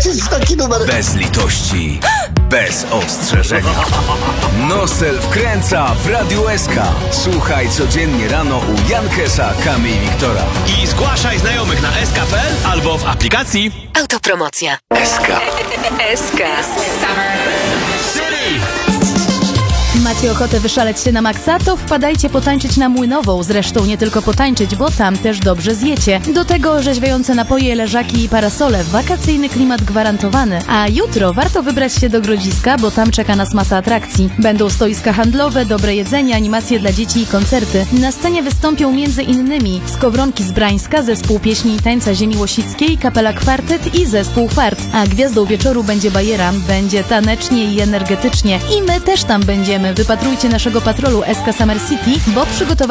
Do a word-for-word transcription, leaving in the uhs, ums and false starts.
lecieć taki numer. Bez litości, bez ostrzeżenia. Nosel wkręca w Radiu S K. Słuchaj codziennie rano u Jankesa, Kamy i Wiktora. I zgłaszaj znajomych na s k kropka p l albo w aplikacji Autopromocja. S K. S K. Macie ochotę wyszaleć się na maksa? To wpadajcie potańczyć na Młynową. Zresztą nie tylko potańczyć, bo tam też dobrze zjecie. Do tego orzeźwiające napoje, leżaki i parasole. Wakacyjny klimat gwarantowany. A jutro warto wybrać się do Grodziska, bo tam czeka nas masa atrakcji. Będą stoiska handlowe, dobre jedzenie, animacje dla dzieci i koncerty. Na scenie wystąpią między innymi Skowronki z Brańska, zespół pieśni i tańca Ziemi Łosickiej, kapela Kwartet i zespół Fart. A gwiazdą wieczoru będzie bajera. Będzie tanecznie i energetycznie. I my też tam będziemy. Wypatrujcie naszego patrolu S K Summer City, bo przygotowaliśmy